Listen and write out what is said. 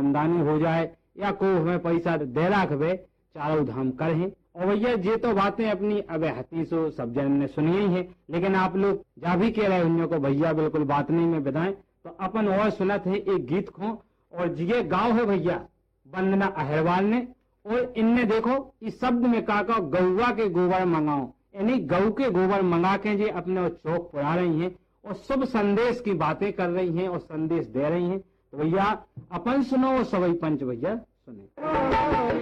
आमदनी हो जाए या कोई हमें पैसा दे रखे चारों धाम करें। और भैया ये तो बातें अपनी अब हतीसो सब जन ने सुनी ही है, लेकिन आप लोग जा भी कह रहे उन को भैया बिल्कुल बात नहीं में बताएं तो अपन और सुनत है एक गीत को। और ये गाँव है भैया वंदना अहरवाल ने, और इनने देखो इस शब्द में कहा गौवा के गोबर मंगाओ, यानी गऊ के गोबर मंगा के जे अपने चौक पुरा रही हैं और शुभ संदेश की बातें कर रही हैं और संदेश दे रही हैं। तो भैया अपन सुनो और सभी पंच भैया सुने।